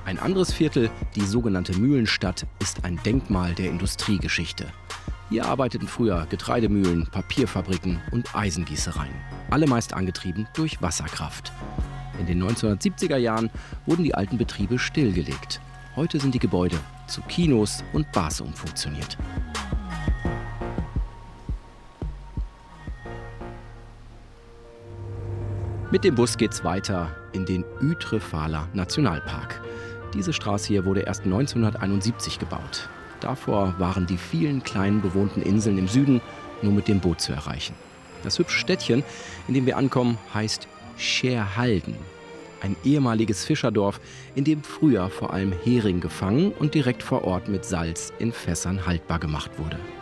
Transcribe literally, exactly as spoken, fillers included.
Ein anderes Viertel, die sogenannte Mühlenstadt, ist ein Denkmal der Industriegeschichte. Hier arbeiteten früher Getreidemühlen, Papierfabriken und Eisengießereien. Alle meist angetrieben durch Wasserkraft. In den neunzehnhundertsiebziger Jahren wurden die alten Betriebe stillgelegt. Heute sind die Gebäude zu Kinos und Bars umfunktioniert. Mit dem Bus geht's weiter in den Utrefahrler Nationalpark. Diese Straße hier wurde erst neunzehnhunderteinundsiebzig gebaut. Davor waren die vielen kleinen bewohnten Inseln im Süden nur mit dem Boot zu erreichen. Das hübsche Städtchen, in dem wir ankommen, heißt Scherhalden. Ein ehemaliges Fischerdorf, in dem früher vor allem Hering gefangen und direkt vor Ort mit Salz in Fässern haltbar gemacht wurde.